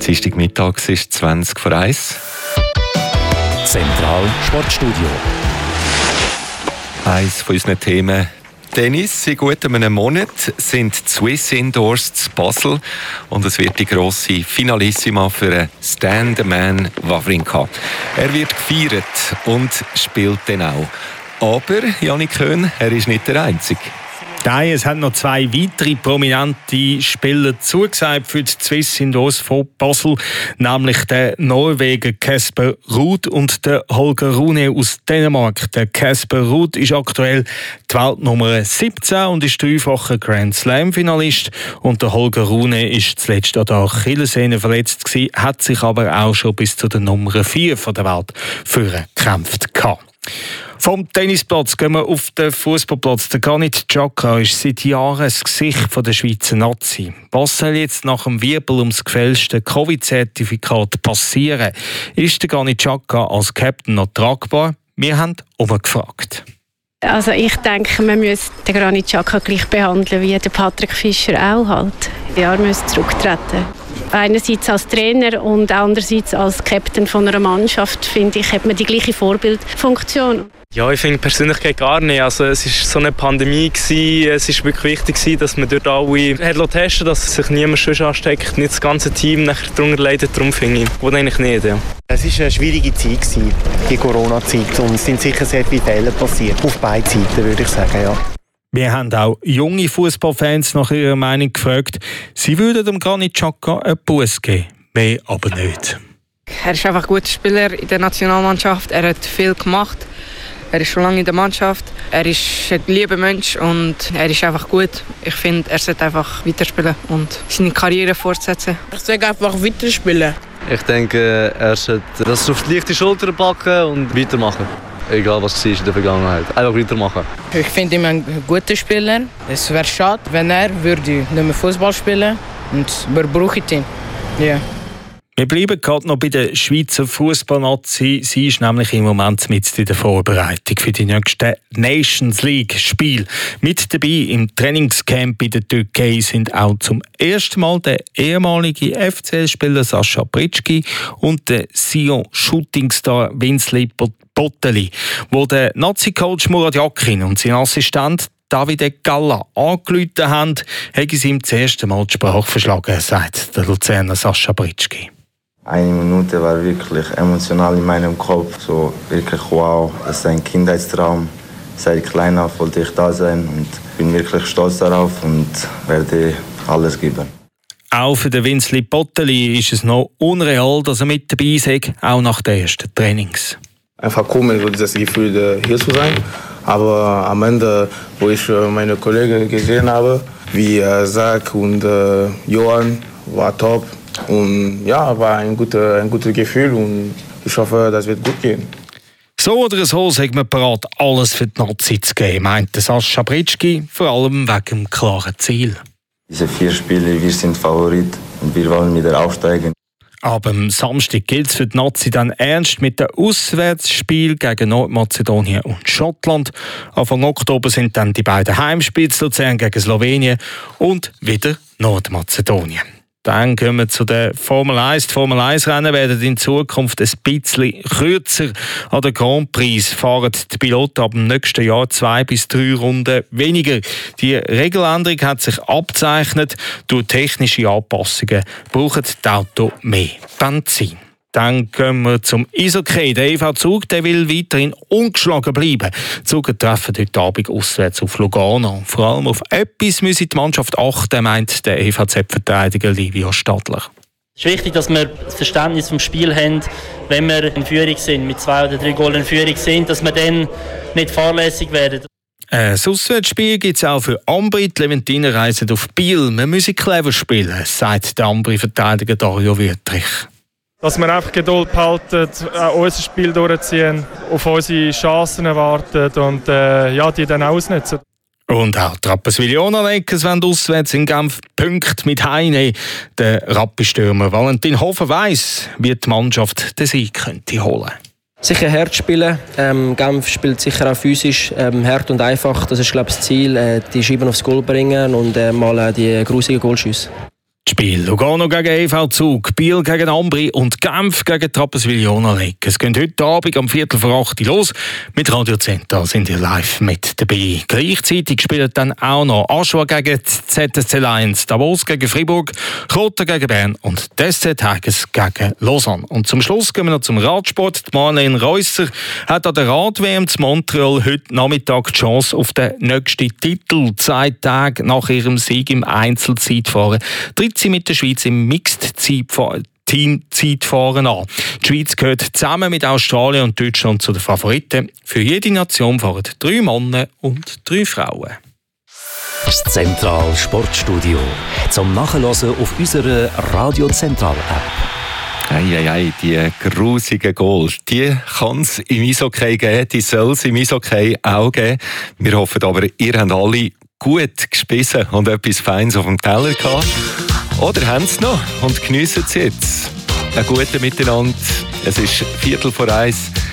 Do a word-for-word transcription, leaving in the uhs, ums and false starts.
Dienstagmittag ist zwanzig vor eins. Zentral Sportstudio. Eines von unseren Themen. Tennis. In gut einem Monat sind die Swiss Indoors zu Basel und es wird die grosse Finalissima für Stan the Man Wawrinka. Er wird gefeiert und spielt dann auch. Aber, Jannik Köhn, er ist nicht der Einzige. Nein, es haben noch zwei weitere prominente Spieler zugesagt für die Swiss Indoors von Basel, nämlich der Norweger Casper Ruud und der Holger Rune aus Dänemark. Der Casper Ruud ist aktuell die Weltnummer siebzehn und ist dreifacher Grand Slam-Finalist. Und der Holger Rune ist zuletzt an der Achillessehne verletzt gewesen, hat sich aber auch schon bis zu der Nummer vier von der Welt vorgekämpft. Vom Tennisplatz gehen wir auf den Fußballplatz. Der Granit Xhaka ist seit Jahren das Gesicht der Schweizer Nazi. Was soll jetzt nach dem Wirbel ums gefälschte Covid-Zertifikat passieren? Ist der Granit Xhaka als Captain noch tragbar? Wir haben umgefragt. Also ich denke, man müsste den Granit Xhaka gleich behandeln wie der Patrick Fischer auch halt. Ja, er müsste zurücktreten. Einerseits als Trainer und andererseits als Captain von einer Mannschaft, finde ich, hat man die gleiche Vorbildfunktion. Ja, ich finde persönlich geht gar nicht. Also, es war so eine Pandemie gewesen. Es war wirklich wichtig, dass man dort alle hat testen, dass sich niemand schon ansteckt, nicht das ganze Team nachher darunter leidet. Darum finde ich, gut eigentlich nicht. Ja. Es war eine schwierige Zeit, die Corona-Zeit, und es sind sicher sehr viele Fehler passiert. Auf beiden Seiten, würde ich sagen, ja. Wir haben auch junge Fußballfans nach ihrer Meinung gefragt. Sie würden dem Granit Xhaka einen Buss geben, mehr aber nicht. Er ist einfach ein guter Spieler in der Nationalmannschaft. Er hat viel gemacht. Er ist schon lange in der Mannschaft. Er ist ein lieber Mensch und er ist einfach gut. Ich finde, er sollte einfach weiterspielen und seine Karriere fortsetzen. Ich sage einfach weiterspielen. Ich denke, er sollte das auf die leichte Schulter packen und weitermachen. Egal was war in der Vergangenheit. Einfach weitermachen. Ich finde ihn ein guter Spieler. Es wäre schade, wenn er würde nicht mehr Fußball spielen würde. Und wir brauchen ihn. Yeah. Wir bleiben gerade noch bei der Schweizer Fußballnazi. Sie ist nämlich im Moment mit in der Vorbereitung für die nächsten Nations League-Spiele. Mit dabei im Trainingscamp in der Türkei sind auch zum ersten Mal der ehemalige F C L-Spieler Sascha Britschgi und der Sion-Shootingstar Winsley Botteli, wo der Nazi-Coach Murat Yakin und sein Assistent Davide Galla angerufen haben, haben sie ihm das erste Mal die Sprache verschlagen, sagt der Luzerner Sascha Britschgi. Eine Minute war wirklich emotional in meinem Kopf. So wirklich wow, das ist ein Kindheitstraum. Seit klein auf wollte ich da sein und bin wirklich stolz darauf und werde alles geben. Auch für den Winsley Botteli ist es noch unreal, dass er mit dabei ist, auch nach den ersten Trainings. Einfach komisch, so das Gefühl, hier zu sein. Aber am Ende, wo ich meine Kollegen gesehen habe, wie Zach und Johann, war top. Und ja, war ein gutes, ein gutes Gefühl und ich hoffe, das wird gut gehen. So oder so sind wir bereit, alles für die Nazi zu geben, meinte Sascha Britschgi, vor allem wegen dem klaren Ziel. Diese vier Spiele, wir sind Favorit und wir wollen wieder aufsteigen. Aber am Samstag gilt es für die Nazi dann ernst mit dem Auswärtsspiel gegen Nordmazedonien und Schottland. Anfang Oktober sind dann die beiden Heimspiele zu Luzern gegen Slowenien und wieder Nordmazedonien. Dann kommen wir zu der Formel eins. Die Formel eins Rennen werden in Zukunft ein bisschen kürzer. An den Grand Prix fahren die Piloten ab dem nächsten Jahr zwei bis drei Runden weniger. Die Regeländerung hat sich abgezeichnet. Durch technische Anpassungen brauchen die Autos mehr Benzin. Dann gehen wir zum Eishockey. Der E V Zug der will weiterhin ungeschlagen bleiben. Die Zuger treffen heute Abend auswärts auf Lugano. Vor allem auf etwas müsse die Mannschaft achten, meint der E V Z-Verteidiger Livio Stadler. Es ist wichtig, dass wir das Verständnis vom Spiel haben, wenn wir in Führung sind, mit zwei oder drei Goals in Führung sind, dass wir dann nicht fahrlässig werden. Ein Auswärtsspiel gibt es auch für Ambri. Die Leventiner reisen auf Biel. Wir müssen clever spielen, sagt der Ambri-Verteidiger Dario Wüttrich. Dass wir einfach Geduld behalten, auch unser Spiel durchziehen, auf unsere Chancen warten und äh, ja, die dann ausnutzen. Und auch die Rapperswil-Jona-Neckers wollen auswärts in Genf Punkte mit Heine. Der Rappi-Stürmer Valentin Hofer weiss, wie die Mannschaft den Sieg könnte holen. Sicher hart spielen. Ähm, Genf spielt sicher auch physisch ähm, hart und einfach. Das ist, glaube ich, das Ziel. Äh, die Scheiben aufs Goal bringen und äh, mal äh, die grusigen Goalschüsse. Spiel. Lugano gegen E V Zug, Biel gegen Ambri und Genf gegen Trappeswil-Jona-Leg. Es geht heute Abend am Viertel vor acht los. Mit Radio Zenta sind ihr live mit dabei. Gleichzeitig spielen dann auch noch Aschua gegen die Z S C Lions, Davos gegen Fribourg, Kloten gegen Bern und die S C Tigers gegen Lausanne. Und zum Schluss gehen wir noch zum Radsport. Die Marlene Reusser hat an der Rad-W M zu Montreal heute Nachmittag die Chance auf den nächsten Titel. Zwei Tage nach ihrem Sieg im Einzelzeitfahren tritt sie mit der Schweiz im Mixed-Team-Zeitfahren an. Die Schweiz gehört zusammen mit Australien und Deutschland zu den Favoriten. Für jede Nation fahren drei Männer und drei Frauen. Das Zentral Sportstudio. Zum Nachhören auf unserer Radio Zentral App. Eieiei, die grusigen Goals, die kann es im Eishockey geben, die soll es im Eishockey auch geben. Wir hoffen aber, ihr habt alle gut gespissen und etwas Feines auf dem Teller gehabt. Oder haben sie noch und geniessen es jetzt. Ein gutes Miteinander. Es ist Viertel vor eins.